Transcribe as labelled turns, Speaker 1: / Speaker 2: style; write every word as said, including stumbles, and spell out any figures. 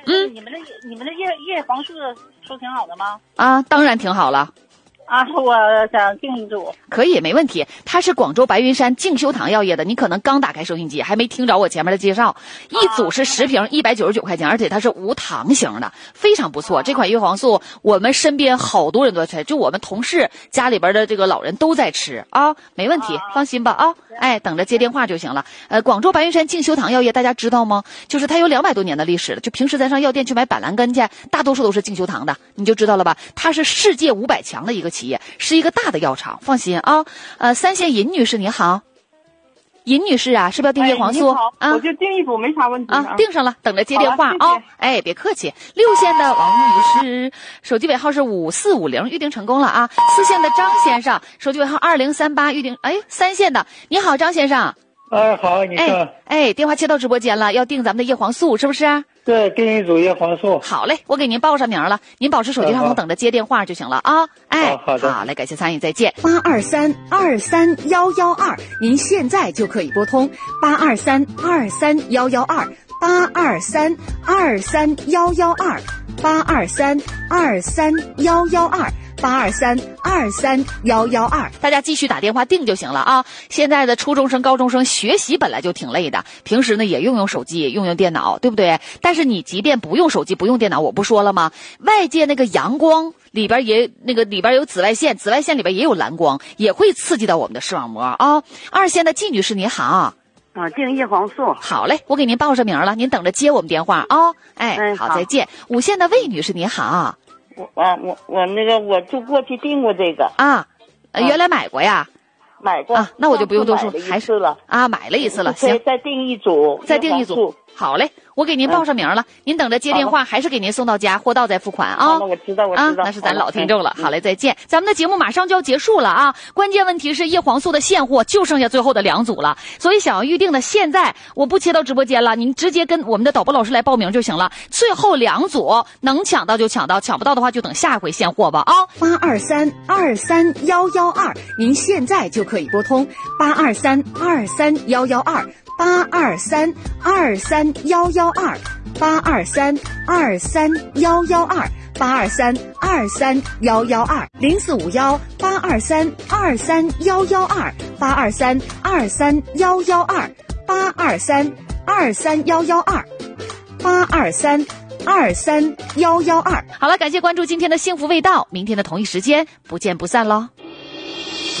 Speaker 1: 嗯，
Speaker 2: 你们的你们的叶叶黄素说挺好的吗？
Speaker 1: 啊，当然挺好了。
Speaker 2: 啊，我想订一组。
Speaker 1: 可以，没问题。它是广州白云山静修堂药业的，你可能刚打开收音机，还没听着我前面的介绍。一组是十瓶，一百九十九块钱，而且它是无糖型的，非常不错。这款叶黄素，我们身边好多人都在吃，就我们同事家里边的这个老人都在吃啊，没问题，放心吧啊。哎，等着接电话就行了。呃，广州白云山静修堂药业大家知道吗？就是它有两百多年的历史了，就平时咱上药店去买板蓝根去，大多数都是静修堂的，你就知道了吧？它是世界五百强的一个企业，是一个大的药厂，放心啊。呃，三线尹女士你好，尹女士啊，是不是要订叶黄素？
Speaker 3: 哎、
Speaker 1: 啊，
Speaker 3: 我就订一组没啥问题
Speaker 1: 啊，订上了，等着接电话啊、哦。哎，别客气。六线的王女士，手机尾号是五四五零，预定成功了啊。四线的张先生，手机尾号二零三八，预定。哎，三线的，你好，张先生。
Speaker 4: 哎，好，你说。
Speaker 1: 哎，哎，电话接到直播间了，要订咱们的叶黄素，是不是？
Speaker 4: 对，订一组叶黄素。
Speaker 1: 好嘞，我给您报上名了，您保持手机上能等着接电话就行了啊。哎，
Speaker 4: 好的，
Speaker 1: 好嘞，感谢参与，再见。
Speaker 5: 八二三二三幺幺二，您现在就可以拨通八二三二三幺幺二，八二三二三幺幺二，八二三二三幺幺二。八二三二三幺幺二，
Speaker 1: 大家继续打电话订就行了啊！现在的初中生、高中生学习本来就挺累的，平时呢也用用手机、用用电脑，对不对？但是你即便不用手机、不用电脑，我不说了吗？外界那个阳光里边也那个里边有紫外线，紫外线里边也有蓝光，也会刺激到我们的视网膜啊！二线的季女士你好。
Speaker 6: 啊，订叶黄素。
Speaker 1: 好嘞，我给您报上名了，您等着接我们电话啊！哎，
Speaker 6: 嗯、
Speaker 1: 好，再见。五线的魏女士你好。
Speaker 6: 我啊我我那个我就过去订过这个
Speaker 1: 啊，呃、原来买过呀，
Speaker 6: 买过
Speaker 1: 啊，那我就不用多说，
Speaker 6: 还是了
Speaker 1: 啊，买了一次了，行，
Speaker 6: 再订一组，
Speaker 1: 再订一组，好嘞，我给您报上名了，嗯、您等着接电话，还是给您送到家，货到再付款啊。
Speaker 6: 那我知道，我知道，
Speaker 1: 啊，那是咱老听众了。好嘞，再见。咱们的节目马上就要结束了啊，关键问题是叶黄素的现货就剩下最后的两组了，所以想要预定的，现在我不切到直播间了，您直接跟我们的导播老师来报名就行了。最后两组能抢到就抢到，抢不到的话就等下一回现货吧啊。
Speaker 5: 八二三二三幺幺二，您现在就可以拨通八二三二三幺幺二。八二三二三幺幺二，八二三二三幺幺二，八二三二三幺幺二，零四五幺八二三二三幺幺二，八二三二三幺幺二，八二三二三幺幺二，八二三二三幺幺二。
Speaker 1: 好了，感谢关注今天的幸福味道，明天的同一时间不见不散喽。